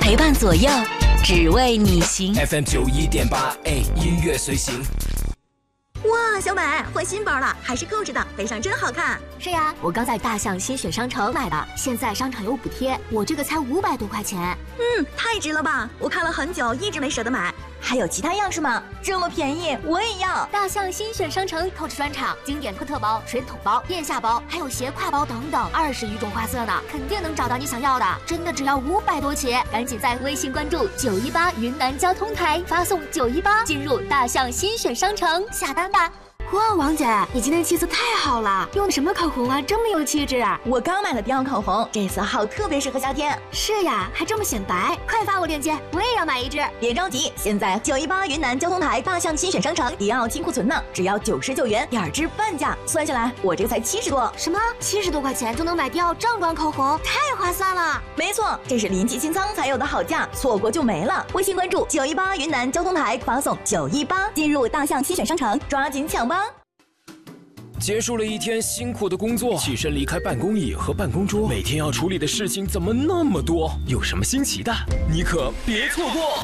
陪伴左右，只为你行。 FM 91.8，音乐随行。 哇，小美换新包了，还是购置的，背上真好看。 是呀，我刚在大象新选商城买的，现在商场有补贴，我这个才500多块钱。 太值了吧！我看了很久，一直没舍得买。还有其他样式吗？这么便宜，我也要。 大象新选商城购置专场，经典托特包、水桶包、腋下包，还有斜挎包等等，20余种花色呢，肯定能找到你想要的。真的只要500多起，赶紧在微信关注918云南交通台，发送918进入大象新选商城下单吧。 哇，王姐，你今天气色太好了，用的什么口红啊？这么有气质啊！ 我刚买了迪奥口红，这色号特别适合夏天。 是呀，还这么显白，快发我链接，我也要买一支。 别着急，现在918云南交通台大象新选商城迪奥金库存呢，只要99元，2支半价，算下来我这个才70多。 什么？70多块钱就能买迪奥正装口红，太划算了！ 没错，这是临期清仓才有的好价，错过就没了。微信关注918云南交通台，发送918进入大象新选商城，抓紧抢吧！ 结束了一天辛苦的工作，起身离开办公椅和办公桌，每天要处理的事情怎么那么多？有什么新奇的，你可别错过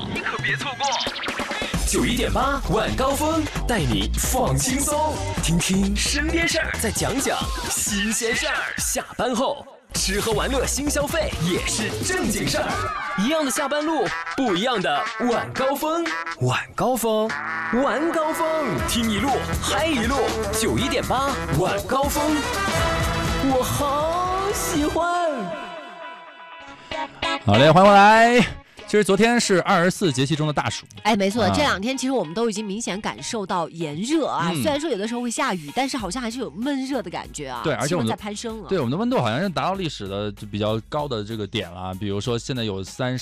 ！91.8晚高峰带你放轻松，听听身边事儿，再讲讲新鲜事儿。下班后吃喝玩乐新消费也是正经事儿，一样的下班路，不一样的晚高峰。晚高峰，晚高峰，听一路嗨一路。91.8晚高峰，我好喜欢。 好嘞，欢迎回来。其实昨天是24节气中的大暑， 没错，这2天其实我们都已经明显感受到炎热啊。虽然说有的时候会下雨，但是好像还是有闷热的感觉啊。 对，而且我们在攀升了。 对，我们的温度好像是达到历史的比较高的这个点了。比如说现在有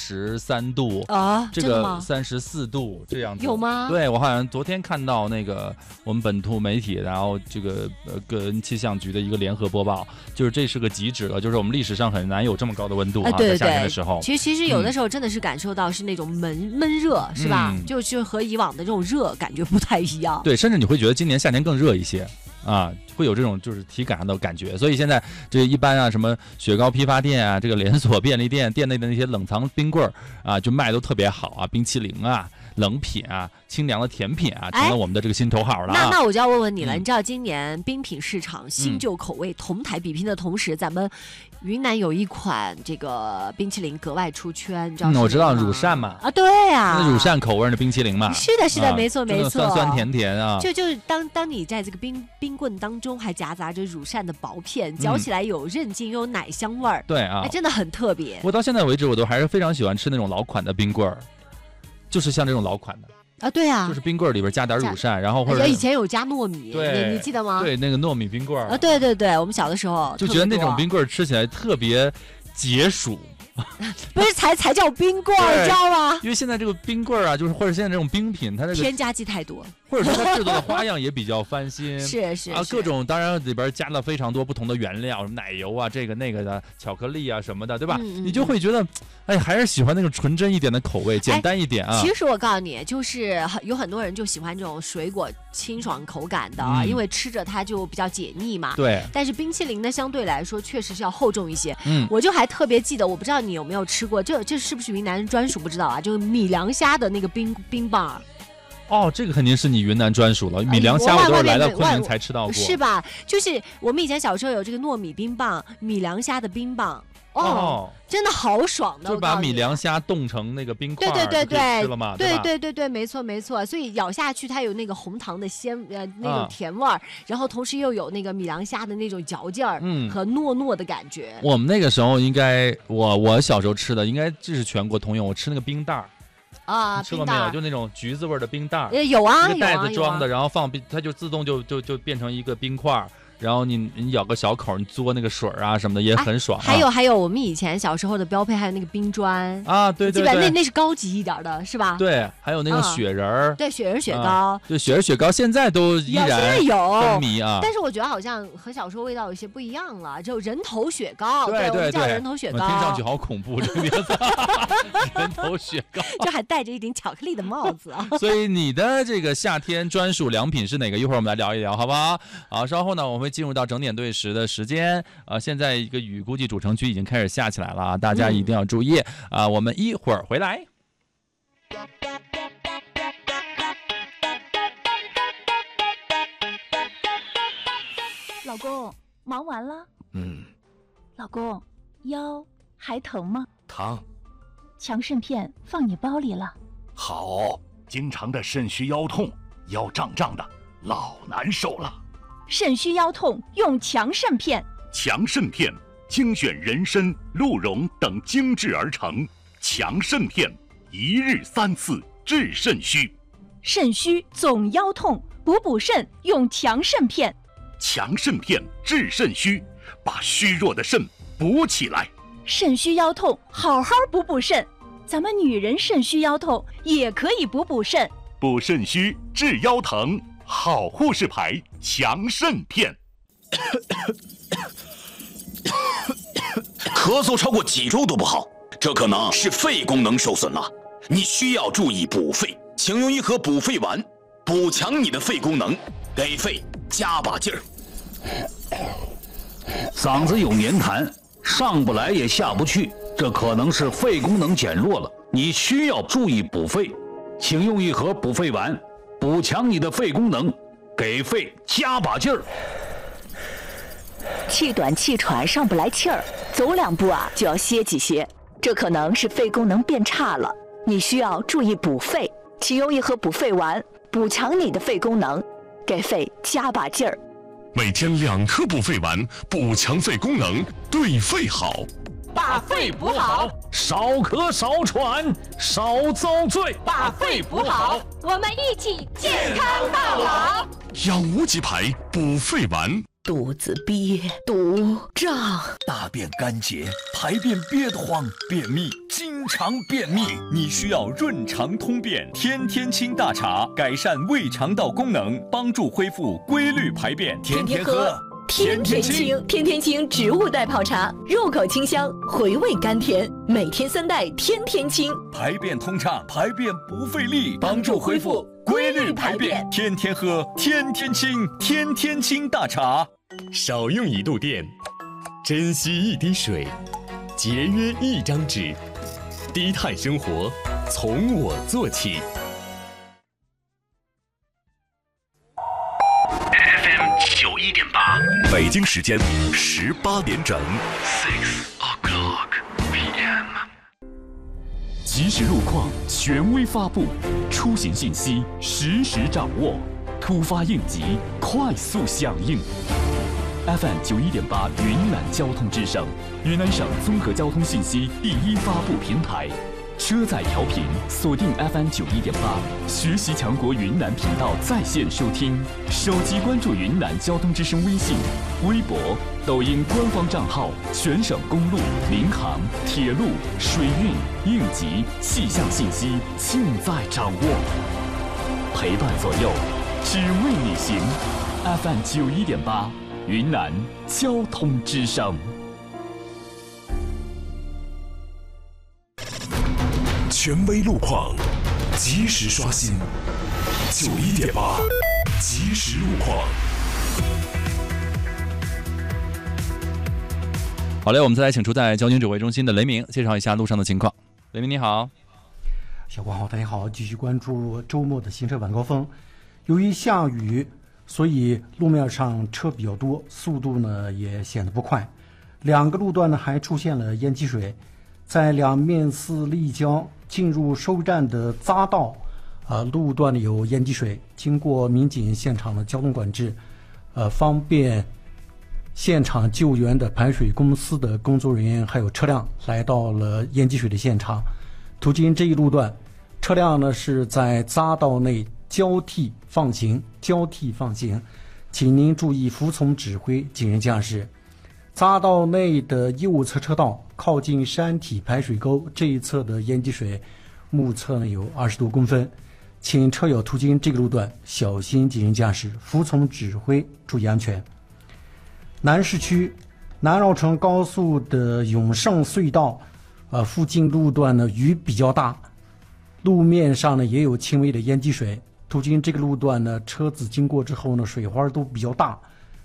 33度啊， 这个34度这样子。 有吗？ 对，我好像昨天看到那个我们本土媒体，然后这个跟气象局的一个联合播报，就是这是个极值了，就是我们历史上很难有这么高的温度啊，在夏天的时候。 其实有的时候真的是感受到是那种闷热，是吧？就和以往的这种热感觉不太一样。 对，甚至你会觉得今年夏天更热一些啊，会有这种就是体感上的感觉。所以现在这一般啊，什么雪糕批发店啊，这个连锁便利店店内的那些冷藏冰棍啊，就卖都特别好啊，冰淇淋啊。冷品啊，清凉的甜品啊，成了我们的这个心头好了。 那我就要问问你了，你知道今年冰品市场新旧口味同台比拼的同时，咱们云南有一款这个冰淇淋格外出圈，你知道吗？ 我知道乳扇嘛。 啊，对啊， 那乳扇口味的冰淇淋嘛。 是的，没错， 酸酸甜甜啊。 就是当你在这个冰棍当中还夹杂着乳扇的薄片，嚼起来有韧劲又有奶香味儿。 对啊， 真的很特别。 我到现在为止，我都还是非常喜欢吃那种老款的冰棍儿。就是像这种老款的啊，对啊， 就是冰棍里边加点乳扇，然后或者以前有加糯米，你记得吗？ 对，那个糯米冰棍啊，对，我们小的时候就觉得那种冰棍吃起来特别解暑。 不是才叫冰棍，你知道吗？ 因为现在这个冰棍啊，就是或者现在这种冰品，它这个添加剂太多， 或者说它制作的花样也比较翻新。 是啊，各种当然里边加了非常多不同的原料，什么奶油啊，这个那个的，巧克力啊什么的，对吧？你就会觉得，还是喜欢那种纯真一点的口味，简单一点啊。 其实我告诉你，就是有很多人就喜欢这种水果清爽口感的，因为吃着它就比较解腻嘛。 对。 但是冰淇淋呢，相对来说确实是要厚重一些。我就还特别记得，我不知道你有没有吃过。这是不是云南人专属不知道啊？就是米凉虾的那个冰棒。 哦，这个肯定是你云南专属了。米凉虾我都是来到昆明才吃到过， 是吧？就是我们以前小时候有这个糯米冰棒、米凉虾的冰棒。真的好爽的， 就把米凉虾冻成那个冰块， 对， 吃了嘛？ 对，没错。所以咬下去它有那个红糖的那种甜味儿，然后同时又有那个米凉虾的那种嚼劲儿，和糯的感觉。 我们那个时候应该，我小时候吃的应该这是全国通用。我吃那个冰袋儿啊， 吃过没有？就那种橘子味的冰袋儿， 有啊， 一个袋子装的，然后放冰，它就自动就变成一个冰块。然后你咬个小口，你嘬那个水啊什么的也很爽。 还有，我们以前小时候的标配还有那个冰砖啊，对， 基本那是高级一点的，是吧？ 对，还有那个雪人儿， 对，雪人雪糕， 对，雪人雪糕现在都依然有风靡啊。 但是我觉得好像和小时候味道有些不一样了，就人头雪糕， 对， 我们叫人头雪糕， 听上去好恐怖，这个名字，人头雪糕， 这还戴着一顶巧克力的帽子啊。 所以你的这个夏天专属良品是哪个？一会儿我们来聊一聊，好不好？好，稍后呢，我们会进入到整点对时的时间。现在一个雨估计主城区已经开始下起来了，大家一定要注意啊！我们一会儿回来。 老公，忙完了？老公，腰还疼吗？ 疼。 强肾片放你包里了。 好，经常的肾虚腰痛，腰胀胀的，老难受了。 肾虚腰痛用强肾片。 强肾片精选人参、鹿茸等精制而成，强肾片一日3次治肾虚。 肾虚总腰痛，补肾用强肾片。 强肾片治肾虚，把虚弱的肾补起来。 肾虚腰痛，好好补肾。咱们女人肾虚腰痛也可以补肾。 补肾虚治腰疼，好护士牌强肾片。 咳嗽超过几周都不好，这可能是肺功能受损了。你需要注意补肺，请用一盒补肺丸，补强你的肺功能，给肺加把劲儿。 嗓子有黏痰，上不来也下不去，这可能是肺功能减弱了，你需要注意补肺，请用一盒补肺丸，补强你的肺功能，给肺加把劲儿。 气短气喘上不来气儿，走2步就要歇几歇，这可能是肺功能变差了，你需要注意补肺，请用一盒补肺丸，补强你的肺功能，给肺加把劲儿。 每天2颗补肺丸，补强肺功能，对肺好。 把肺补好， 少咳少喘少遭罪。 把肺补好，我们一起健康到老。 养无极牌补肺丸。 肚子憋、肚胀、 大便干结、排便憋得慌、便秘、经常便秘，你需要润肠通便天天清大茶，改善胃肠道功能，帮助恢复规律排便。天天喝天天清，天天清植物代泡茶，入口清香，回味甘甜，每天3袋天天清， 排便通畅，排便不费力，帮助恢复规律排便。天天喝天天清，天天清大茶。 少用1度电，珍惜1滴水，节约1张纸，低碳生活从我做起。 FM 91.8，北京时间18点整。6 o'clock PM。 即时路况权威发布，出行信息实时掌握，突发应急快速响应。FM 91.8云南交通之声，云南省综合交通信息第一发布平台。车载调频锁定 FM 91.8，学习强国云南频道在线收听。手机关注云南交通之声微信、微博、抖音官方账号，全省公路、民航、铁路、水运、应急、气象信息尽在掌握，陪伴左右，只为你行。FM 91.8，云南交通之声。 权威路况，及时刷新。91.8，即时路况。 好嘞，我们再来请出在交警指挥中心的雷鸣介绍一下路上的情况。雷鸣你好。 小光好，大家好，继续关注周末的行车晚高峰。由于下雨，所以路面上车比较多，速度呢也显得不快。2个路段呢还出现了淹积水，在两面寺立交进入收站的匝道，路段有淹积水，经过民警现场的交通管制，方便现场救援的排水公司的工作人员还有车辆来到了淹积水的现场。途经这一路段，车辆呢是在匝道内交替放行，请您注意服从指挥，谨慎驾驶。匝道内的右侧车道靠近山体排水沟这一侧的淹积水，目测呢有20多公分，请车友途经这个路段小心谨慎驾驶，服从指挥，注意安全。南市区南绕城高速的永胜隧道附近路段呢雨比较大，路面上呢也有轻微的淹积水，途经这个路段呢车子经过之后呢水花都比较大，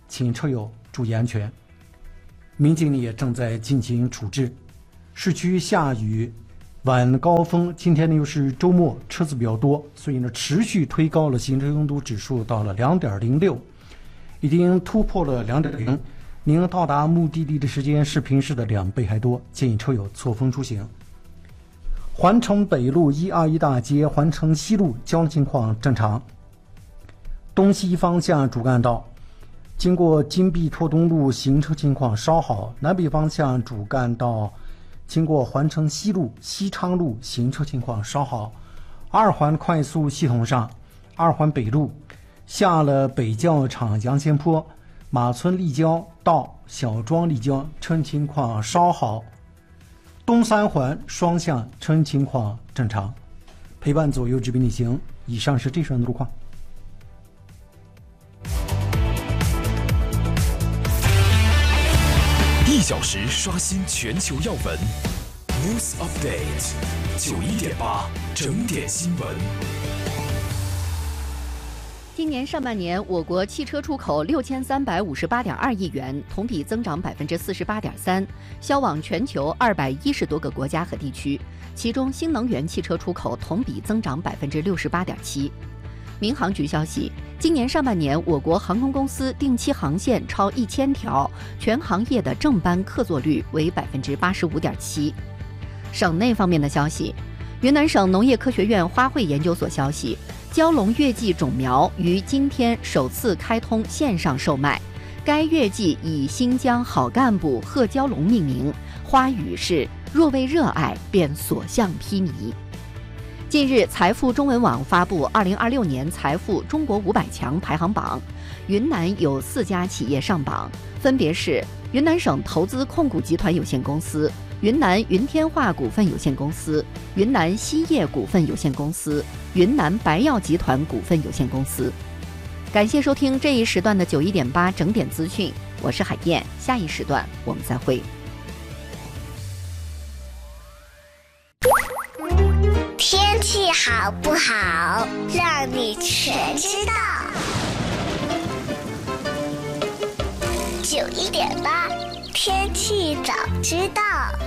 请车友注意安全。民警也正在进行处置。市区下雨，晚高峰，今天呢又是周末，车子比较多，所以呢持续推高了行车拥堵指数到了 2.06， 已经突破了 2.0。您到达目的地的时间是平时的2倍还多，建议车友错峰出行。环城北路121大街、环城西路交通情况正常。东西方向主干道经过金碧拓东路行车情况稍好，南北方向主干道经过环城西路、西昌路行车情况稍好。二环快速系统上，二环北路下了北教场杨仙坡、马村立交到小庄立交车情况稍好。东三环双向车情况正常。陪伴左右指兵逆行。以上是这时段的路况。 1小时刷新全球要闻 ，News Update 91.8整点新闻。 今年上半年，我国汽车出口6358.2亿元，同比增长48.3%，销往全球210多个国家和地区。其中，新能源汽车出口同比增长68.7%。民航局消息，今年上半年，我国航空公司定期航线超1000条，全行业的正班客座率为85.7%。省内方面的消息，云南省农业科学院花卉研究所消息，蛟龙月季种苗于今天首次开通线上售卖。该月季以新疆好干部贺蛟龙命名，花语是“若为热爱，便所向披靡”。近日，财富中文网发布2026年财富中国500强排行榜，云南有4家企业上榜，分别是云南省投资控股集团有限公司、云南云天化股份有限公司、云南锡业股份有限公司、云南白药集团股份有限公司。感谢收听这一时段的91.8整点资讯，我是海燕，下一时段我们再会。 天气好不好，让你全知道。91.8天气早知道。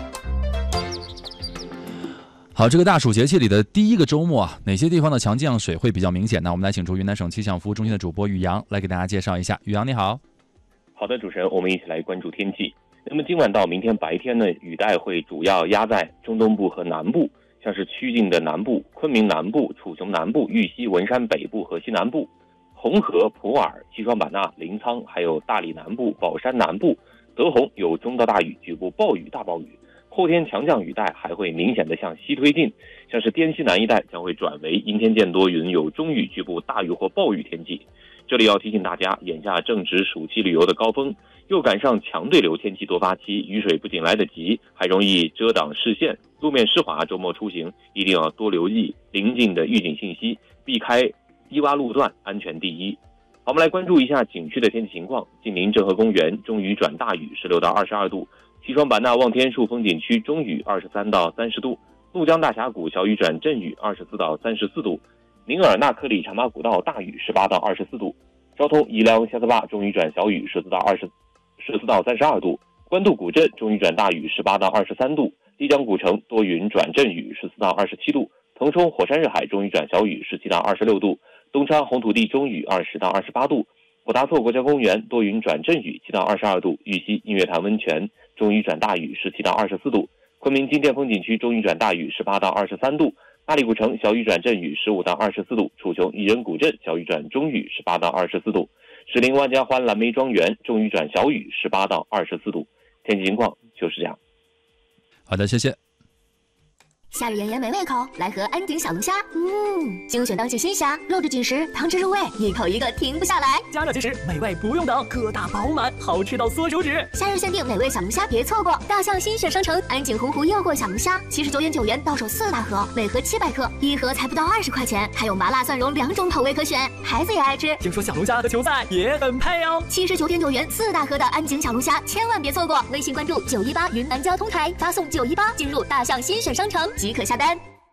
好，这个大暑节气里的第一个周末啊，哪些地方的强降水会比较明显呢？我们来请出云南省气象服务中心的主播宇阳来给大家介绍一下。宇阳你好。 好的，主持人，我们一起来关注天气。那么今晚到明天白天呢，雨带会主要压在中东部和南部，像是曲靖的南部、昆明南部、楚雄南部、玉溪、文山北部和西南部，红河、普洱、西双版纳、临沧，还有大理南部、保山南部、德宏有中到大雨，局部暴雨、大暴雨。后天强降雨带还会明显的向西推进，像是滇西南一带将会转为阴天见多云，有中雨，局部大雨或暴雨天气。这里要提醒大家，眼下正值暑期旅游的高峰，又赶上强对流天气多发期，雨水不仅来得急，还容易遮挡视线，路面湿滑，周末出行一定要多留意临近的预警信息，避开低洼路段，安全第一。好，我们来关注一下景区的天气情况。晋宁郑和公园中雨转大雨，16到22度；西双版纳望天树风景区中雨，23到30度；怒江大峡谷小雨转阵雨，24到34度；宁尔纳克里长马古道大雨，18到24度；昭通宜良下斯坝中雨转小雨，14到32度；官渡古镇中雨转大雨，18到23度；丽江古城多云转阵雨，14到27度；腾冲火山日海中雨转小雨，17到26度；东昌红土地中雨，20到28度；普达措国家公园多云转阵雨，7到22度；玉溪映月潭温泉中雨转大雨，17到24度；昆明金殿风景区中雨转大雨，18到23度；大理古城小雨转阵雨，15到24度；楚雄艺人古镇小雨转中雨，18到24度；石林万家欢蓝莓庄园中雨转小雨，18到24度。天气情况就是这样。 好的，谢谢。 夏日炎炎美味口，来盒安鼎小龙虾。精选当季新虾，肉质紧实，汤汁入味，一口一个停不下来。 加热即食，美味不用等，个大饱满，好吃到缩手指。 夏日限定美味小龙虾，别错过！大象新选商城安鼎洪湖诱惑小龙虾，79.9元到手4大盒，每盒700克，一盒才不到20块钱，还有麻辣蒜蓉2种口味可选，孩子也爱吃。 听说小龙虾和球赛也很配哦。 79.9元4大盒的安鼎小龙虾，千万别错过！微信关注918云南交通台，发送918进入大象新选商城即可下单。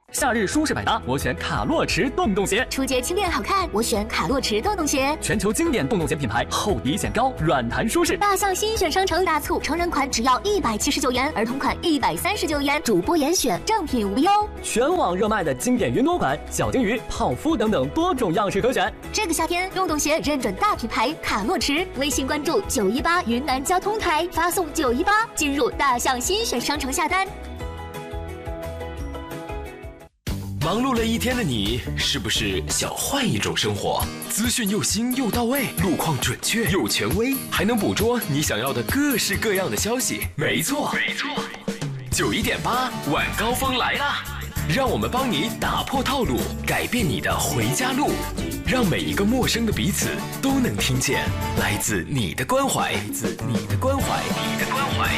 夏日舒适百搭，我选卡洛驰洞洞鞋。 初阶轻便好看，我选卡洛驰洞洞鞋。 全球经典洞洞鞋品牌，厚底显高，软弹舒适。 大象新选商城大促，成人款只要179元，儿童款139元，主播严选，正品无忧。 全网热卖的经典云朵款、小金鱼、泡芙等等多种样式可选。 这个夏天，洞洞鞋认准大品牌卡洛驰，微信关注918云南交通台，发送918进入大象新选商城下单。 忙碌了一天的你，是不是想换一种生活？资讯又新又到位，路况准确又权威，还能捕捉你想要的各式各样的消息。没错，91.8晚高峰来啦！让我们帮你打破套路，改变你的回家路，让每一个陌生的彼此都能听见来自你的关怀，来自你的关怀，你的关怀。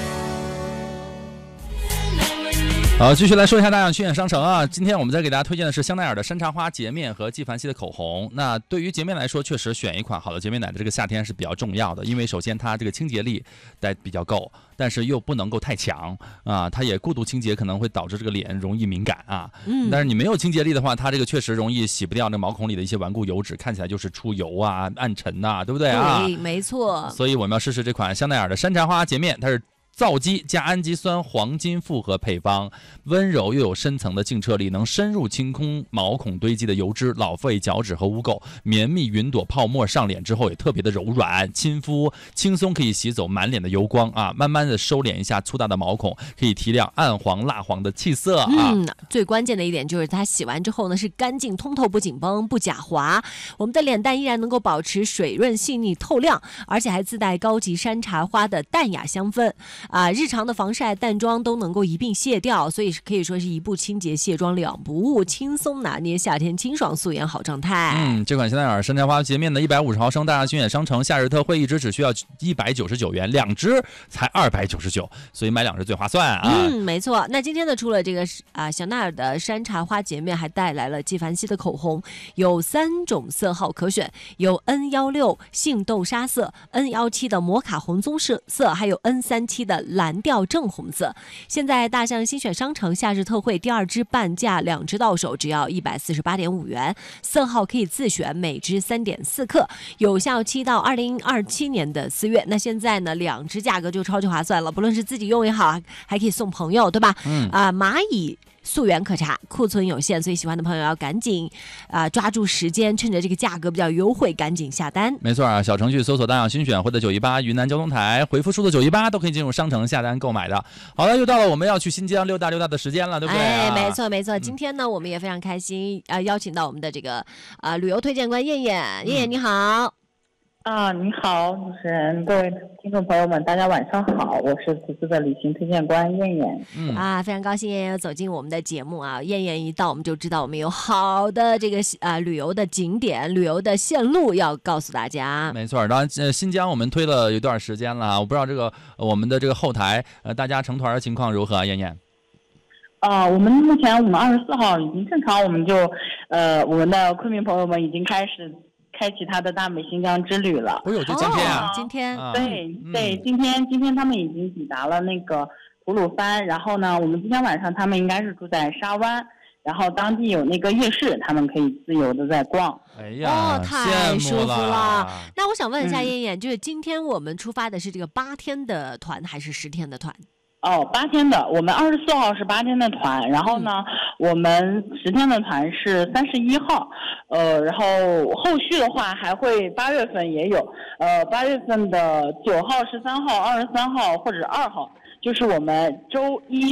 好，继续来说一下大象新选商城啊。今天我们再给大家推荐的是香奈儿的山茶花洁面和纪梵希的口红。那对于洁面来说，确实选一款好的洁面奶的这个夏天是比较重要的，因为首先它这个清洁力比较够，但是又不能够太强啊。它也过度清洁可能会导致这个脸容易敏感啊。但是你没有清洁力的话，它这个确实容易洗不掉那毛孔里的一些顽固油脂，看起来就是出油啊、暗沉呐，对不对啊？ 对，没错。 所以我们要试试这款香奈儿的山茶花洁面，它是皂基加氨基酸黄金复合配方，温柔又有深层的净澈力，能深入清空毛孔堆积的油脂、老废角质和污垢，绵密云朵泡沫上脸之后也特别的柔软，亲肤轻松可以洗走满脸的油光啊，慢慢的收敛一下粗大的毛孔，可以提亮暗黄蜡黄的气色啊。 最关键的一点就是它洗完之后呢是干净通透，不紧绷不假滑，我们的脸蛋依然能够保持水润细腻透亮，而且还自带高级山茶花的淡雅香氛。日常的防晒淡妆都能够一并卸掉，所以可以说是一步清洁卸妆两不误，轻松拿捏夏天清爽素颜好状态。 这款香奈儿山茶花洁面的150毫升大象新选商城夏日特惠，一支只需要199元，两支才299，所以买两支最划算啊。 没错。那今天呢，除了这个香奈儿的山茶花洁面，还带来了纪梵希的口红，有3种色号可选，有 N16 杏豆沙色、N17的摩卡红棕色，还有 N37的蓝调正红色。现在大象新选商城夏日特惠，第2支半价，2支到手只要148.5元，色号可以自选，每支3.4克，有效期到2027年的4月。那现在呢，2支价格就超级划算了，不论是自己用也好，还可以送朋友，对吧？蚂蚁溯源可查，库存有限，所以喜欢的朋友要赶紧抓住时间，趁着这个价格比较优惠，赶紧下单。 没错啊，小程序搜索大象新选或者918云南交通台，回复数字918都可以进入商城下单购买的。好了，又到了我们要去新疆溜达溜达的时间了，对不对？ 没错没错。今天呢，我们也非常开心邀请到我们的这个旅游推荐官燕燕。燕燕你好。 你好，主持人，各位听众朋友们，大家晚上好，我是此次的旅行推荐官燕燕。 非常高兴燕燕走进我们的节目啊！燕燕一到，我们就知道我们有好的这个旅游的景点、旅游的线路要告诉大家。 没错，当然新疆我们推了有段时间了，我不知道这个我们的这个后台大家成团的情况如何啊？燕燕。 我们目前24号已经正常，我们就我们的昆明朋友们已经开启他的大美新疆之旅了。 就今天啊！ 今天对，今天他们已经抵达了那个吐鲁番，然后呢，我们今天晚上他们应该是住在沙湾，然后当地有那个夜市，他们可以自由的在逛。 哎呀， 太舒服了！那我想问一下燕燕，就是今天我们出发的是这个8天的团还是10天的团 ？8天的，我们24号是8天的团，然后呢，我们10天的团是31号，然后后续的话还会8月份也有，8月份的9号、13号、23号或者2号，就是我们周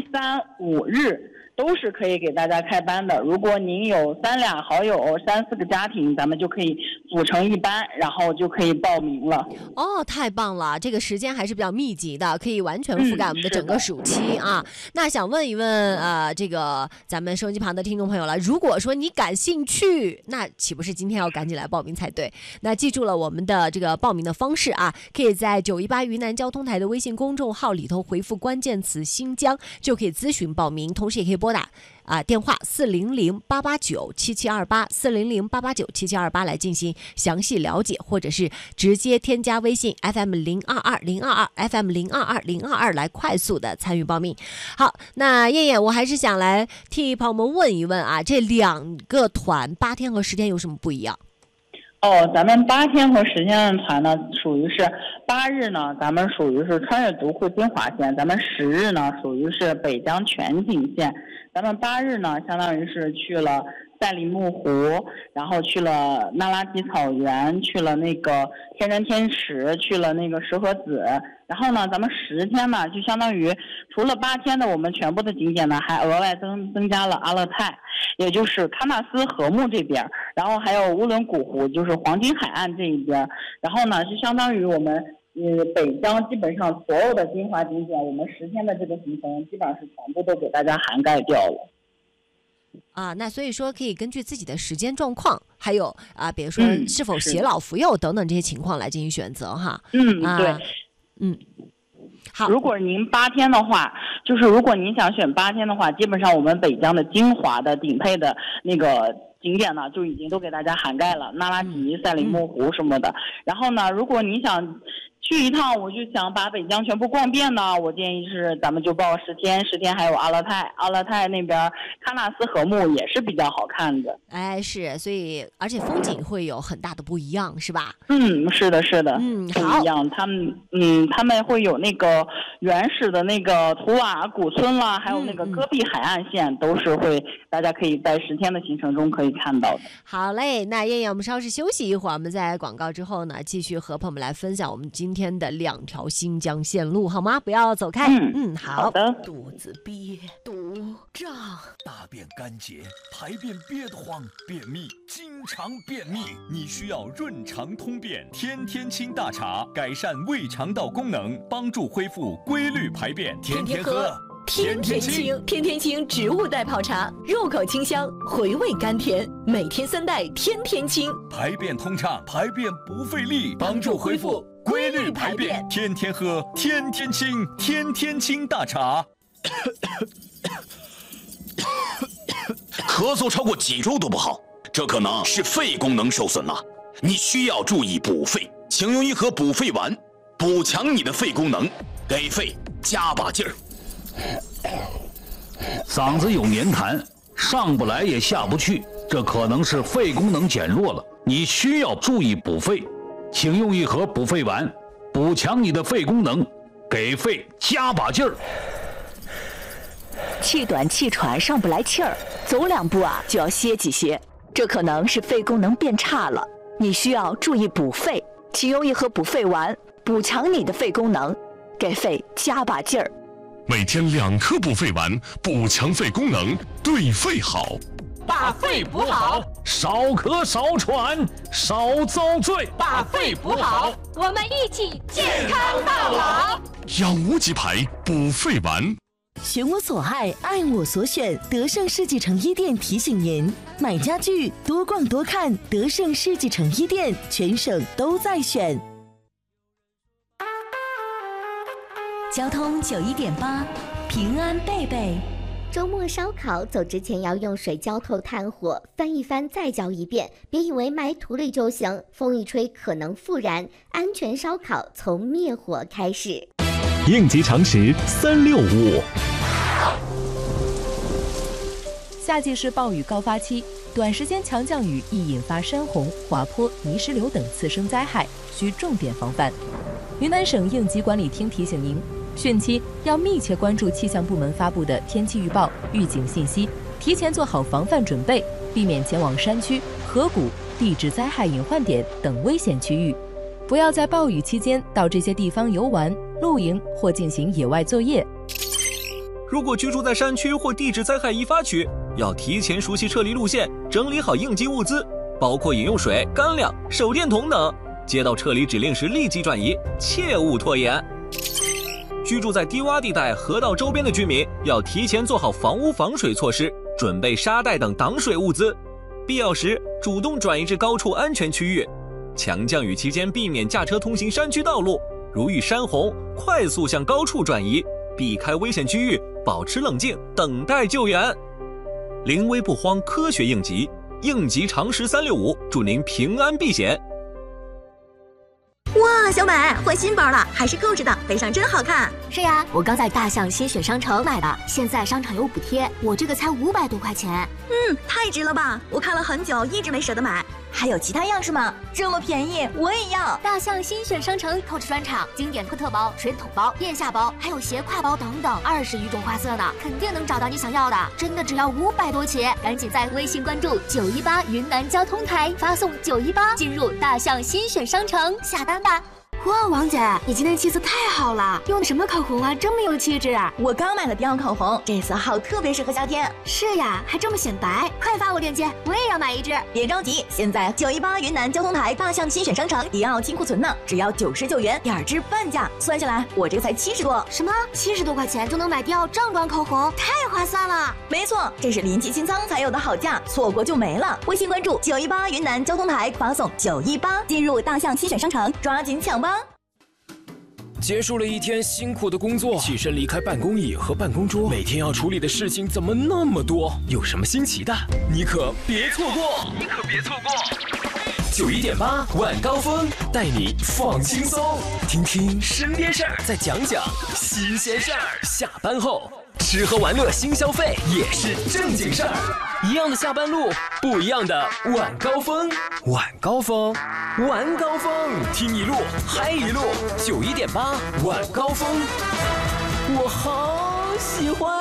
1、3、5日都是可以给大家开班的。如果您有3俩好友、3、4个家庭，咱们就可以组成一班，然后就可以报名了。 太棒了！这个时间还是比较密集的，可以完全覆盖我们的整个暑期啊。那想问一问这个咱们收音机旁的听众朋友了，如果说你感兴趣，那岂不是今天要赶紧来报名才对？那记住了我们的这个报名的方式啊，可以在918云南交通台的微信公众号里头回复关键词新疆，就可以咨询报名，同时也可以拨拨打电话400-889-7728，400-889-7728来进行详细了解，或者是直接添加微信 FM022-022 来快速的参与报名。好，那燕燕，我还是想来替朋友们问一问这2个团8天和10天有什么不一样？ 咱们8天和10天的团呢，属于是8日呢，咱们属于是穿越独库金华线，咱们10日呢，属于是北疆全景线。咱们8日呢，相当于是去了赛里木湖，然后去了那拉提草原，去了那个天人天池，去了那个石河子。然后呢，咱们10天呢，就相当于除了8天的我们全部的景点呢，还额外增加了阿勒泰，也就是喀纳斯河木这边，然后还有乌伦古湖，就是黄金海岸这一边。然后呢，就相当于我们北疆基本上所有的金华景点，我们10天的这个行程基本上是全部都给大家涵盖掉了。 那所以说可以根据自己的时间状况，还有比如说是否携老扶幼等等这些情况来进行选择哈。 对。 好。 如果您8天的话，就是如果您想选8天的话，基本上我们北疆的精华的顶配的那个景点呢，就已经都给大家涵盖了，那拉提、赛里木湖什么的。然后呢，如果你想去一趟，我就想把北疆全部逛遍呢，我建议是咱们就报10天，10天还有阿勒泰那边喀纳斯河木也是比较好看的。 是，所以而且风景会有很大的不一样，是吧？ 是的，不一样。他们会有那个原始的那个图瓦古村啦，还有那个戈壁海岸线，都是会大家可以在10天的行程中可以看到的。 好嘞，那燕燕，我们稍事休息一会儿，我们在广告之后呢，继续和朋友们来分享我们今天的2条新疆线路，好吗？不要走开。好的。 肚子憋，肚胀， 大便干结，排便憋得慌，便秘，经常便秘，你需要润肠通便天天清大茶，改善胃肠道功能，帮助恢复规律排便，天天喝。 天天清，天天清植物代泡茶，入口清香，回味甘甜，每天3袋，天天清， 排便通畅，排便不费力，帮助恢复规律排便，天天喝，天天清，天天清大茶。 咳嗽超过几周都不好，这可能是肺功能受损了，你需要注意补肺，请用一盒补肺丸，补强你的肺功能，给肺加把劲儿。 嗓子有黏痰，上不来也下不去，这可能是肺功能减弱了，你需要注意补肺，请用一盒补肺丸，补强你的肺功能，给肺加把劲儿。 气短气喘上不来气儿，走2步就要歇几歇，这可能是肺功能变差了，你需要注意补肺，请用一盒补肺丸，补强你的肺功能，给肺加把劲儿。 每天2颗补肺丸，补强肺功能，对肺好。 把肺补好， 少咳少喘少遭罪。 把肺补好，我们一起健康到老。 养无极牌补肺丸。 选我所爱，爱我所选。德胜世纪城1店提醒您：买家具多逛多看，德胜世纪城1店，全省都在选。 交通91.8，平安贝贝。 周末烧烤走之前要用水浇透炭火，翻一翻再浇一遍，别以为埋土里就行，风一吹可能复燃。安全烧烤从灭火开始。 应急常识365。 夏季是暴雨高发期，短时间强降雨易引发山洪、滑坡、泥石流等次生灾害，需重点防范。云南省应急管理厅提醒您，汛期要密切关注气象部门发布的天气预报、预警信息，提前做好防范准备，避免前往山区、河谷、地质灾害隐患点等危险区域。不要在暴雨期间到这些地方游玩、露营或进行野外作业。 如果居住在山区或地质灾害易发区，要提前熟悉撤离路线，整理好应急物资，包括饮用水、干粮、手电筒等。接到撤离指令时立即转移，切勿拖延。居住在低洼地带、河道周边的居民要提前做好房屋防水措施，准备沙袋等挡水物资，必要时主动转移至高处安全区域。强降雨期间避免驾车通行山区道路，如遇山洪，快速向高处转移， 避开危险区域，保持冷静，等待救援。临危不慌，科学应急，应急常识365，祝您平安避险。 哇，小美换新包了，还是购置的，背上真好看。 是呀，我刚在大象新选商城买的，现在商场有补贴，我这个才500多块钱。 太值了吧！我看了很久，一直没舍得买。还有其他样式吗？这么便宜，我也要！ 大象新选商城 Coach 专场，经典科特包、水桶包、腋下包，还有斜挎包等等，20余种花色呢，肯定能找到你想要的。真的只要500多起，赶紧在微信关注918云南交通台，发送918进入大象新选商城下单吧。哇，王姐，你今天气色太好了，用的什么口红啊，这么有气质？ 我刚买了迪奥口红，这色号特别适合夏天。 是呀，还这么显白，快发我链接，我也要买一支。 别着急，现在918云南交通台大象新选商城迪奥清库存呢，只要99元，2支半价，算下来我这个才70多。 什么？70多块钱就能买迪奥正装口红，太划算了！ 没错，这是临期清仓才有的好价，错过就没了。微信关注918云南交通台，发送918进入大象新选商城，抓紧抢吧！ 结束了一天辛苦的工作，起身离开办公椅和办公桌，每天要处理的事情怎么那么多？有什么新奇的，你可别错过！91.8晚高峰带你放轻松，听听身边事儿，再讲讲新鲜事儿。下班后，吃喝玩乐新消费也是正经事儿。一样的下班路，不一样的晚高峰。晚高峰，晚高峰，听一路嗨一路。91.8晚高峰，我好喜欢。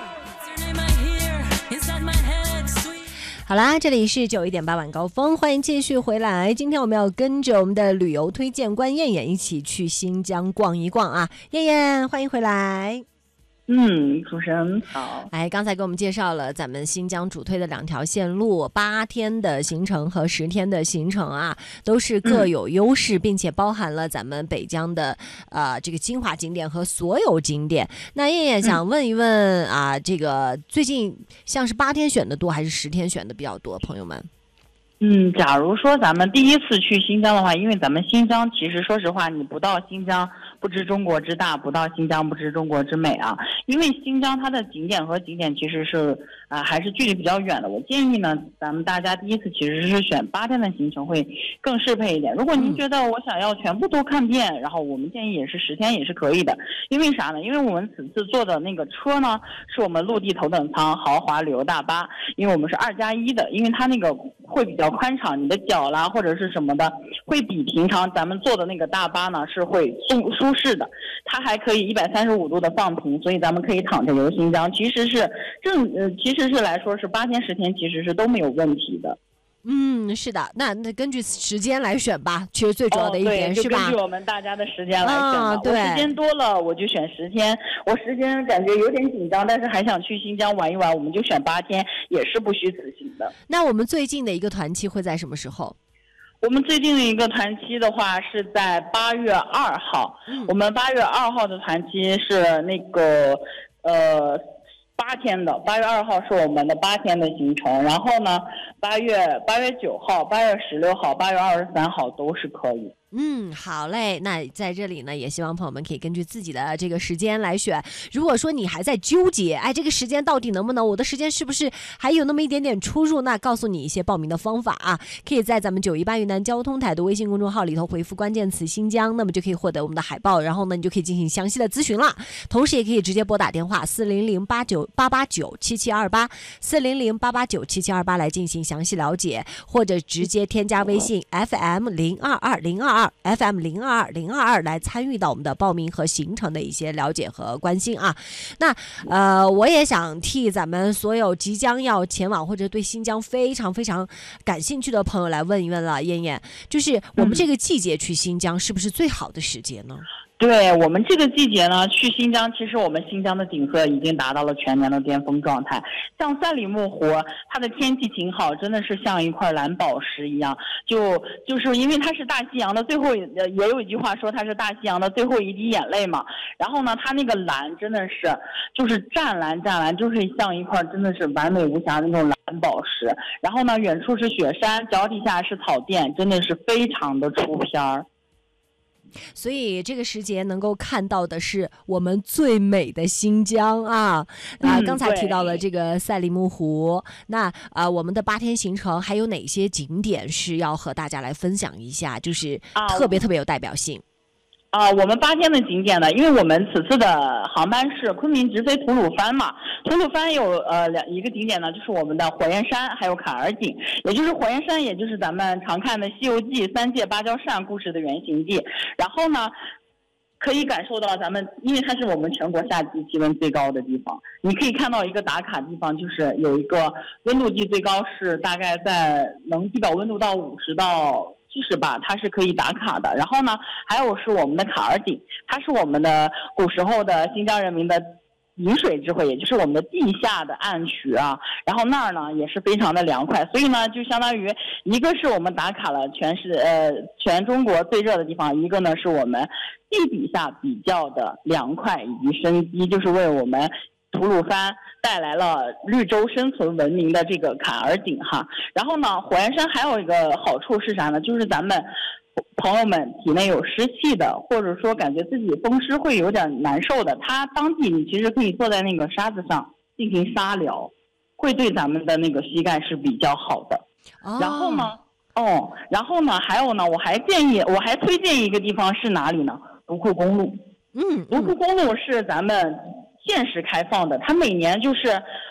好啦，这里是91.8晚高峰，欢迎继续回来。今天我们要跟着我们的旅游推荐官燕燕一起去新疆逛一逛啊！燕燕，欢迎回来。 主持人好。 刚才给我们介绍了咱们新疆主推的2条线路，8天的行程和10天的行程啊，都是各有优势，并且包含了咱们北疆的这个精华景点和所有景点。那燕燕想问一问啊，这个最近像是8天选的多还是10天选的比较多，朋友们？ 假如说咱们第一次去新疆的话，因为咱们新疆其实说实话，你不到新疆不知中国之大，不到新疆不知中国之美啊。因为新疆它的景点和景点其实是还是距离比较远的。我建议呢，咱们大家第一次其实是选8天的行程会更适配一点。如果您觉得我想要全部都看遍，然后我们建议也是10天也是可以的。因为啥呢？因为我们此次坐的那个车呢，是我们陆地头等舱豪华旅游大巴，因为我们是2+1的，因为它那个会比较宽敞，你的脚啦或者是什么的，会比平常咱们坐的那个大巴呢是会舒适的。它还可以135度的放平，所以咱们可以躺着游新疆。其实是来说是8天10天其实是都没有问题的。 是的，那根据时间来选吧，其实最主要的一点是吧？ 根据我们大家的时间来选吧。 对， 我时间多了我就选10天，我时间感觉有点紧张，但是还想去新疆玩一玩，我们就选8天，也是不虚此行的。 那我们最近的一个团期会在什么时候？ 我们最近的一个团期的话是在8月2号，我们8月2号的团期是那个8天的，8月2号是我们的8天的行程，然后呢8月9号、8月16号、8月23号都是可以。 好嘞，那在这里呢，也希望朋友们可以根据自己的这个时间来选。如果说你还在纠结，这个时间到底能不能，我的时间是不是还有那么一点点出入，那告诉你一些报名的方法啊，可以在咱们918云南交通台的微信公众号里头回复关键词新疆，那么就可以获得我们的海报，然后呢你就可以进行详细的咨询了。同时也可以直接拨打电话400-889-7728 400-889-7728来进行详细了解，或者直接添加微信 FM022022 FM022022 来参与到我们的报名和行程的一些了解和关心啊。那我也想替咱们所有即将要前往或者对新疆非常非常感兴趣的朋友来问一问了，燕燕，就是我们这个季节去新疆是不是最好的时节呢？ 对，我们这个季节呢去新疆，其实我们新疆的景色已经达到了全年的巅峰状态。像赛里木湖，它的天气挺好，真的是像一块蓝宝石一样，就是因为它是大西洋的最后，也有一句话说它是大西洋的最后一滴眼泪嘛。然后呢，它那个蓝真的是就是湛蓝，就是像一块真的是完美无瑕的那种蓝宝石。然后呢，远处是雪山，脚底下是草甸，真的是非常的出片儿。 所以这个时节能够看到的是我们最美的新疆啊！刚才提到了这个赛里木湖，那我们的8天行程还有哪些景点是要和大家来分享一下？就是特别特别有代表性。 我们8天的景点呢，因为我们此次的航班是昆明直飞吐鲁番嘛，吐鲁番有一个景点呢，就是我们的火焰山还有坎儿井，也就是火焰山，也就是咱们常看的《西游记》3界芭蕉扇故事的原型地。然后呢，可以感受到咱们，因为它是我们全国夏季气温最高的地方，你可以看到一个打卡地方，就是有一个温度计最高是大概能计表温度到50到70吧，它是可以打卡的。然后呢，还有是我们的坎儿井，它是我们的古时候的新疆人民的饮水智慧，也就是我们的地下的暗渠啊。然后那儿呢也是非常的凉快，所以呢就相当于一个是我们打卡了全中国最热的地方，一个呢是我们地底下比较的凉快以及生机，就是为我们吐鲁番带来了绿洲生存文明的这个坎儿井哈。然后呢，火焰山还有一个好处是啥呢？就是咱们朋友们体内有湿气的，或者说感觉自己风湿会有点难受的，他当地你其实可以坐在那个沙子上进行沙疗，会对咱们的那个膝盖是比较好的。然后呢，还有呢，我还推荐一个地方是哪里呢？独库公路。独库公路是咱们限时开放的，它每年就是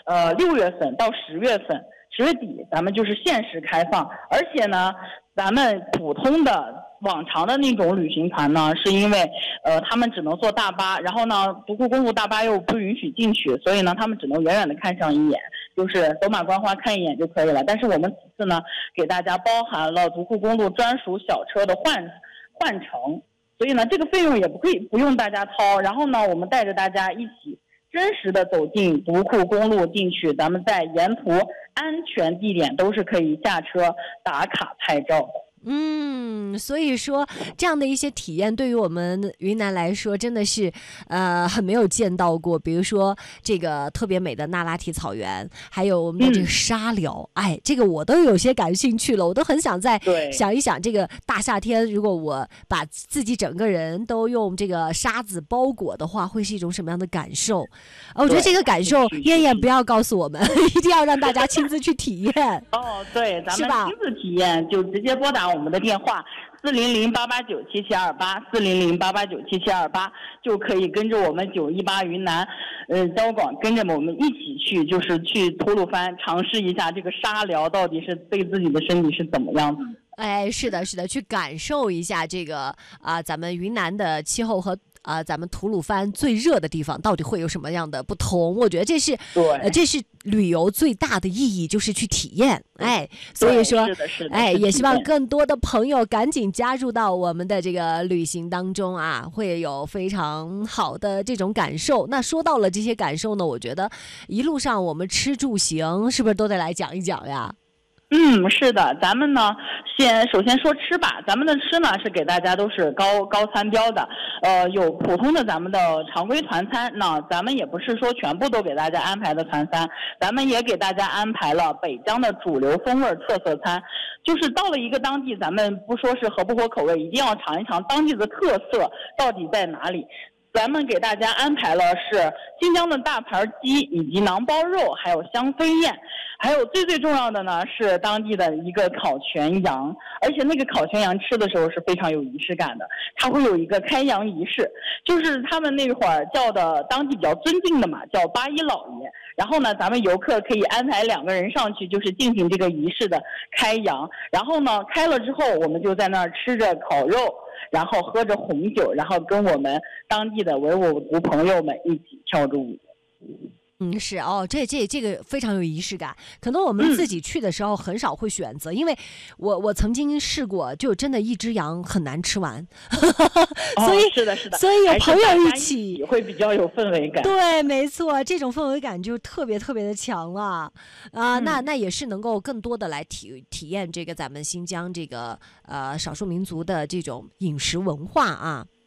6月份到10月份，10月底咱们就是限时开放。而且呢，咱们普通的往常的那种旅行团呢，是因为他们只能坐大巴，然后呢独库公路大巴又不允许进去，所以呢他们只能远远的看上一眼，就是走马观花看一眼就可以了。但是我们此次呢给大家包含了独库公路专属小车的换乘，所以呢这个费用也不用大家掏。然后呢我们带着大家一起真实的走进独库公路进去，咱们在沿途安全地点都是可以下车打卡拍照的。 所以说这样的一些体验对于我们云南来说真的是很没有见到过。比如说这个特别美的那拉提草原，还有我们的这个沙疗，这个我都有些感兴趣了，我都很想再想一想，这个大夏天如果我把自己整个人都用这个沙子包裹的话，会是一种什么样的感受。我觉得这个感受燕燕不要告诉我们，一定要让大家亲自去体验。 对，咱们亲自体验就直接拨打我们的电话400-889-7728，400-889-7728，就可以跟着我们918云南交广跟着我们一起去，就是去吐鲁番尝试一下这个沙疗到底是对自己的身体是怎么样子。 是的，去感受一下这个咱们云南的气候和咱们吐鲁番最热的地方到底会有什么样的不同。我觉得这是旅游最大的意义，就是去体验。所以说也希望更多的朋友赶紧加入到我们的这个旅行当中啊，会有非常好的这种感受。那说到了这些感受呢，我觉得一路上我们吃住行是不是都得来讲一讲呀？ 是的，咱们呢首先说吃吧，咱们的吃呢是给大家都是高餐标的，有普通的咱们的常规团餐，那咱们也不是说全部都给大家安排的团餐，咱们也给大家安排了北疆的主流风味特色餐，就是到了一个当地，咱们不说是合不合口味，一定要尝一尝当地的特色到底在哪里。咱们给大家安排了是新疆的大盘鸡以及馕包肉，还有香飞燕，还有最重要的呢是当地的一个烤全羊，而且那个烤全羊吃的时候是非常有仪式感的，它会有一个开羊仪式，就是他们那会儿叫的当地比较尊敬的嘛，叫八一老爷。然后呢咱们游客可以安排2个人上去，就是进行这个仪式的开羊。然后呢开了之后，我们就在那儿吃着烤肉，然后喝着红酒，然后跟我们当地的维吾尔族朋友们一起跳着舞。 是这个非常有仪式感，可能我们自己去的时候很少会选择，因为我曾经试过，就真的一只羊很难吃完，所以是的， 所以有朋友一起会比较有氛围感。 对，没错，这种氛围感就特别的强了那也是能够更多的来体验这个咱们新疆这个少数民族的这种饮食文化啊。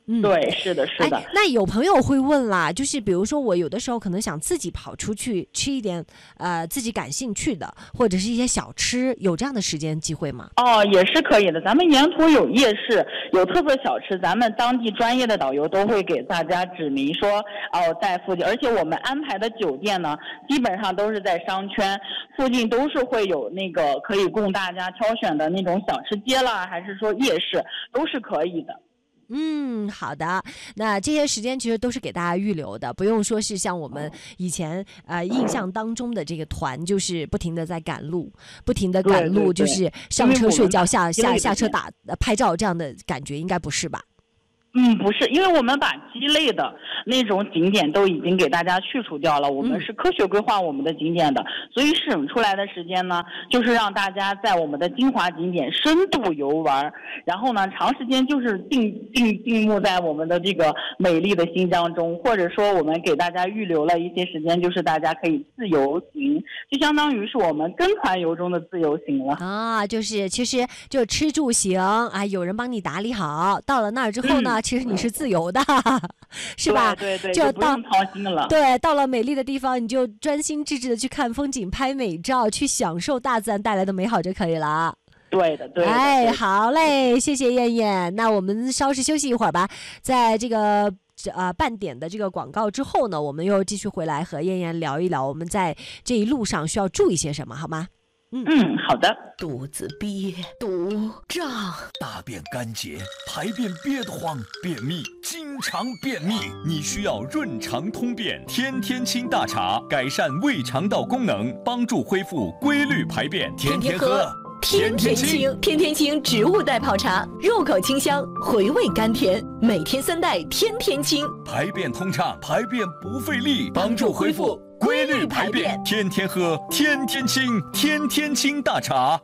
对，是的，是的。 那有朋友会问啦，就是比如说我有的时候可能想自己跑出去吃一点自己感兴趣的，或者是一些小吃，有这样的时间机会吗？ 也是可以的。咱们沿途有夜市，有特色小吃，咱们当地专业的导游都会给大家指明说在附近，而且我们安排的酒店呢，基本上都是在商圈附近，都是会有那个可以供大家挑选的那种小吃街啦，还是说夜市，都是可以的。 好的，那这些时间其实都是给大家预留的，不用说是像我们以前印象当中的这个团，就是不停的在赶路，就是上车睡觉，下车拍照这样的感觉，应该不是吧？ 不是，因为我们把鸡肋的那种景点都已经给大家去除掉了，我们是科学规划我们的景点的，所以省出来的时间呢，就是让大家在我们的精华景点深度游玩，然后呢，长时间就是定目在我们的这个美丽的新疆中，或者说我们给大家预留了一些时间，就是大家可以自由行，就相当于是我们跟团游中的自由行了就是其实就吃住行有人帮你打理好，到了那儿之后呢，其实你是自由的，是吧？ 对， 就不用操心了。 对，到了美丽的地方，你就专心致志的去看风景、拍美照，去享受大自然带来的美好就可以了。 对的。 好嘞，谢谢燕燕。那我们稍事休息一会儿吧，在这个半点的这个广告之后呢，我们又继续回来和燕燕聊一聊我们在这一路上需要注意些什么，好吗？ 好的。 肚子憋、肚胀， 大便干结，排便憋得慌，便秘，经常便秘，你需要润肠通便天天清大茶，改善胃肠道功能，帮助恢复规律排便，天天喝。 天天清，天天清植物代泡茶，入口清香，回味甘甜，每天3袋，天天清， 排便通畅，排便不费力，帮助恢复规律排便，天天喝，天天清，天天清大茶。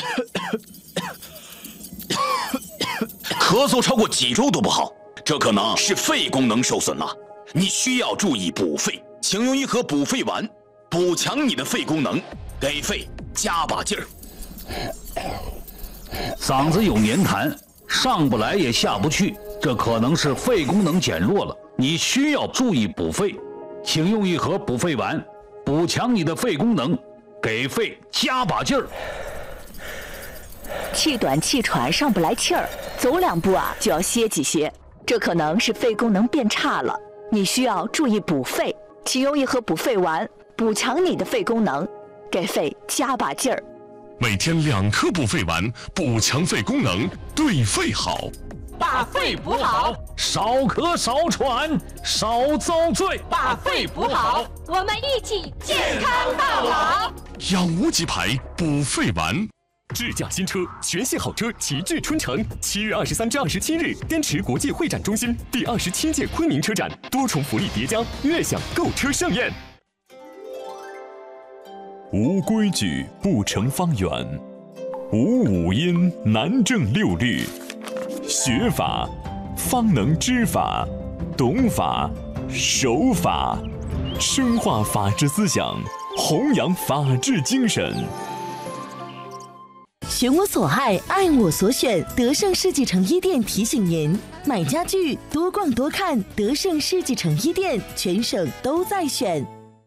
咳嗽超过几周都不好，这可能是肺功能受损了，你需要注意补肺，请用一盒补肺丸，补强你的肺功能，给肺加把劲儿。 嗓子有黏痰，上不来也下不去，这可能是肺功能减弱了，你需要注意补肺，请用一盒补肺丸，补强你的肺功能，给肺加把劲儿。 气短气喘上不来气儿，走2步就要歇几歇，这可能是肺功能变差了，你需要注意补肺，请用一盒补肺丸，补强你的肺功能，给肺加把劲儿。 每天2颗补肺丸，补强肺功能，对肺好。 把肺补好， 少咳少喘少遭罪。 把肺补好，我们一起健康到老。 养无极牌补肺丸。 智驾新车，全系好车齐聚春城。7月23至27日，滇池国际会展中心第27届昆明车展，多重福利叠加，悦享购车盛宴。 无规矩不成方圆，无五音难正六律。学法方能知法，懂法守法，深化法治思想，弘扬法治精神。 选我所爱，爱我所选。德胜世纪城一店提醒您：买家具多逛多看，德胜世纪城一店全省都在选。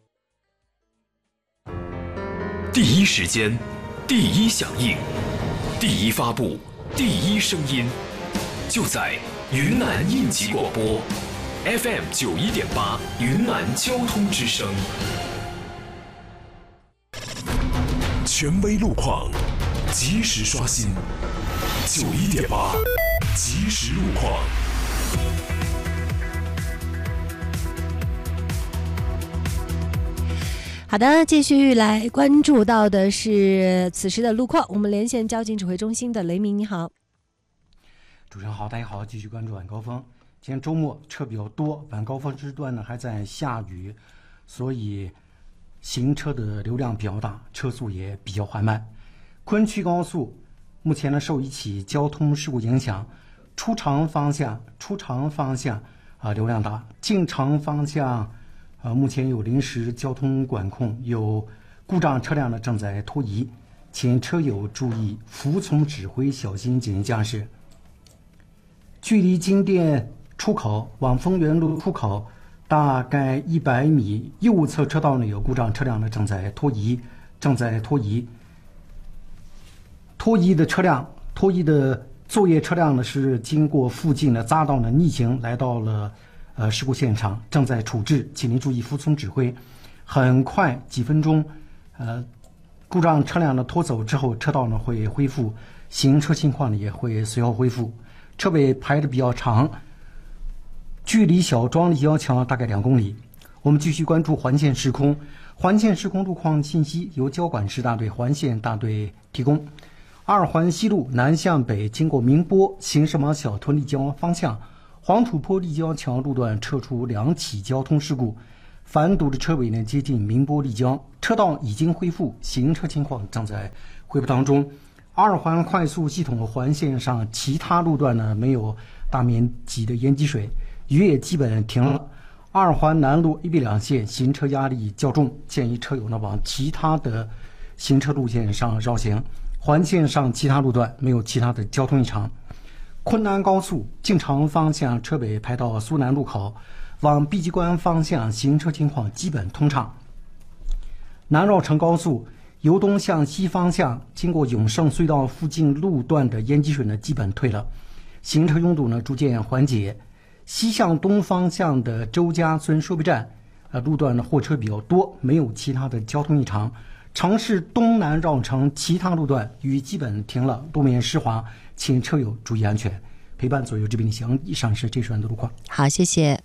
第一时间，第一响应，第一发布，第一声音，就在云南应急广播 FM 91.8云南交通之声。 权威路况，及时刷新。91.8即时路况。 好的，继续来关注到的是此时的路况。我们连线交警指挥中心的雷鸣，你好。 主持人好，大家好，继续关注晚高峰。今天周末车比较多，晚高峰时段呢还在下雨，所以行车的流量比较大，车速也比较缓慢。昆区高速目前呢受一起交通事故影响，出城方向流量大，进城方向目前有临时交通管控，有故障车辆呢正在拖移，请车友注意服从指挥，小心谨慎驾驶。距离金店出口往丰原路出口大概100米，右侧车道呢有故障车辆呢正在脱移。脱移的作业车辆呢是经过附近的匝道呢逆行来到了事故现场，正在处置，请您注意服从指挥。很快几分钟，故障车辆呢拖走之后，车道呢会恢复，行车情况呢也会随后恢复。车尾排的比较长，距离小庄立交桥大概2公里。我们继续关注环线时空路况信息由交管市大队环线大队提供。2环西路南向北经过明波行驶往小屯立交方向，黄土坡立交桥路段测出2起交通事故，反堵的车尾呢接近明波立交，车道已经恢复，行车情况正在恢复当中。2环快速系统环线上其他路段呢没有大面积的淹积水，雨也基本停了。2环南路 A、B 两线行车压力较重，建议车友呢往其他的行车路线上绕行。环线上其他路段没有其他的交通异常。昆南高速进城方向车尾排到苏南路口，往碧鸡关方向行车情况基本通畅。南绕城高速由东向西方向经过永盛隧道附近路段的淹积水呢基本退了，行车拥堵呢逐渐缓解。西向东方向的周家村收费站路段的货车比较多，没有其他的交通异常。城市东南绕城其他路段雨基本停了，路面湿滑，请车友注意安全。陪伴左右这边的行，以上是这时段的路况。 好，谢谢。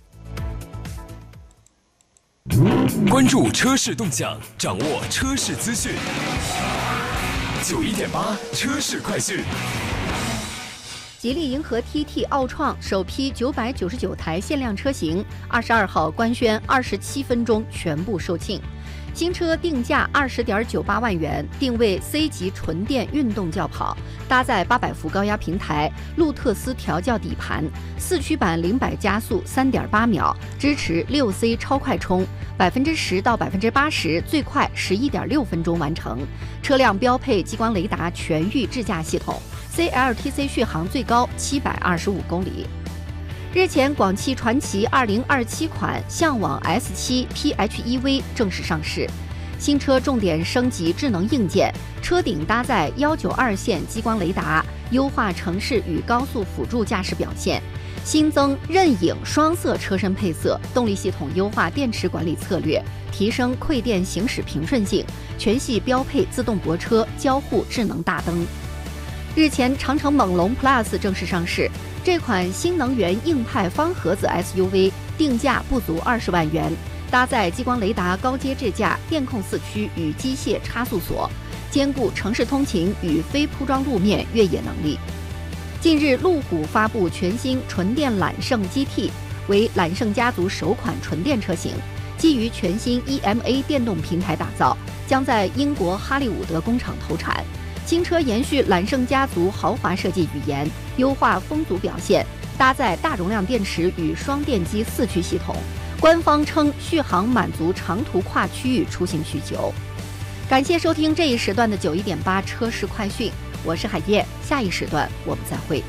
关注车市动向，掌握车市资讯。91.8车市快讯。 吉利银河 TT 奥创首批999台限量车型，22号官宣27分钟全部售罄。新车定价20.98万元，定位 C 级纯电运动轿跑，搭载800伏高压平台，路特斯调教底盘，4驱版0-100加速3.8秒，支持6C 超快充，10%到80%，最快11.6分钟完成。车辆标配激光雷达全域智驾系统 ，CLTC 续航最高725公里。日前，广汽传祺2027款向往 S7 PHEV 正式上市。新车重点升级智能硬件，车顶搭载192线激光雷达，优化城市与高速辅助驾驶表现。新增刃影双色车身配色，动力系统优化电池管理策略，提升馈电行驶平顺性。全系标配自动泊车、交互智能大灯。日前，长城猛龙 Plus 正式上市。这款新能源硬派方盒子 SUV 定价不足20万元，搭载激光雷达高阶智驾、电控4驱与机械差速锁，兼顾城市通勤与非铺装路面越野能力。近日，路虎发布全新纯电揽胜 GT， 为揽胜家族首款纯电车型，基于全新 EMA 电动平台打造，将在英国哈利伍德工厂投产。新车延续揽胜家族豪华设计语言，优化风阻表现，搭载大容量电池与双电机4驱系统。官方称续航满足长途跨区域出行需求。感谢收听这一时段的91.8车市快讯，我是海燕，下一时段我们再会。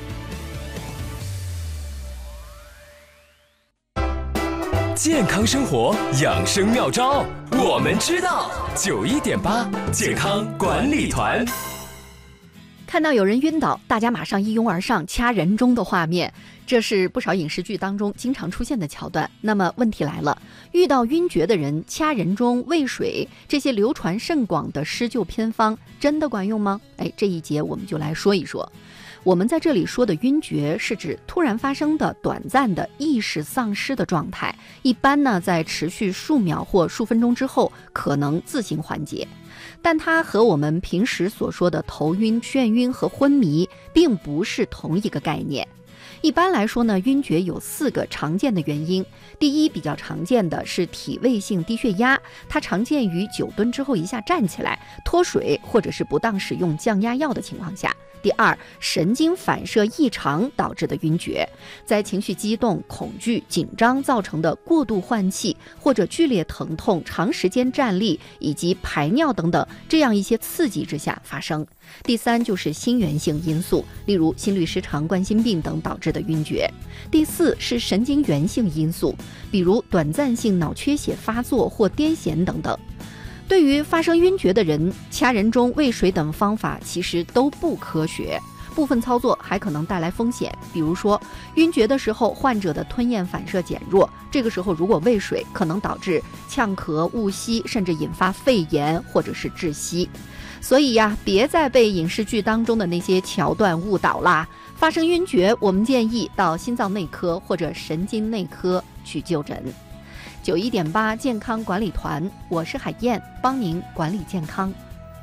健康生活养生妙招，我们知道。91.8健康管理团。 看到有人晕倒，大家马上一拥而上掐人中的画面，这是不少影视剧当中经常出现的桥段。那么问题来了，遇到晕厥的人掐人中、喂水，这些流传甚广的施救偏方真的管用吗？这一节我们就来说一说。我们在这里说的晕厥是指突然发生的短暂的意识丧失的状态，一般呢在持续数秒或数分钟之后可能自行缓解。但它和我们平时所说的头晕、眩晕和昏迷并不是同一个概念。一般来说呢，晕厥有4个常见的原因。第一，比较常见的是体位性低血压，它常见于久蹲之后一下站起来、脱水或者是不当使用降压药的情况下。 第二，神经反射异常导致的晕厥，在情绪激动、恐惧、紧张造成的过度换气或者剧烈疼痛、长时间站立以及排尿等等这样一些刺激之下发生。第三就是心源性因素，例如心律失常、冠心病等导致的晕厥。第四是神经源性因素，比如短暂性脑缺血发作或癫痫等等。对于发生晕厥的人，掐人中、喂水等方法其实都不科学，部分操作还可能带来风险。比如说，晕厥的时候，患者的吞咽反射减弱，这个时候如果喂水，可能导致呛咳、误吸，甚至引发肺炎或者是窒息。所以呀，别再被影视剧当中的那些桥段误导啦。发生晕厥，我们建议到心脏内科或者神经内科去就诊。91.8健康管理团，我是海燕，帮您管理健康。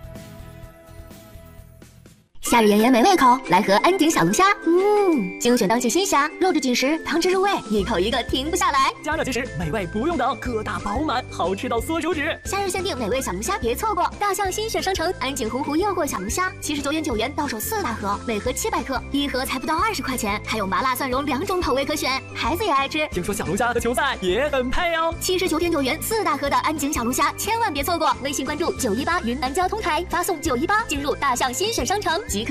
夏日炎炎没胃口，来盒安井小龙虾。精选当季新虾，肉质紧实，汤汁入味，一口一个停不下来。 加热即食，美味不用等，个大饱满，好吃到缩手指。 夏日限定美味小龙虾，别错过！大象新选商城安井洪湖诱惑小龙虾，79.9元到手4大盒，每盒700克，一盒才不到20块钱，还有麻辣蒜蓉2种口味可选，孩子也爱吃。 听说小龙虾和球赛也很配哦。 79.9元4大盒的安井小龙虾，千万别错过！微信关注918云南交通台，发送918进入大象新选商城即可。